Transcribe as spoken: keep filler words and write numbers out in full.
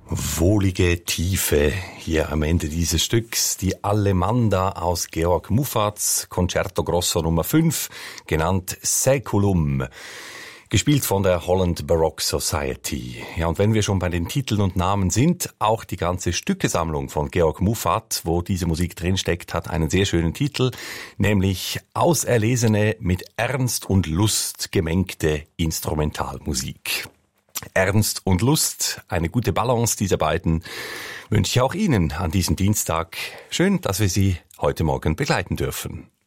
Wohlige Tiefe hier am Ende dieses Stücks. Die Allemanda aus Georg Muffat's Concerto Grosso Nummer fünf, genannt Saeculum. Gespielt von der Holland Baroque Society. Ja, und wenn wir schon bei den Titeln und Namen sind, auch die ganze Stückesammlung von Georg Muffat, wo diese Musik drinsteckt, hat einen sehr schönen Titel, nämlich Auserlesene mit Ernst und Lust gemengte Instrumentalmusik. Ernst und Lust, eine gute Balance dieser beiden, wünsche ich auch Ihnen an diesem Dienstag. Schön, dass wir Sie heute Morgen begleiten dürfen.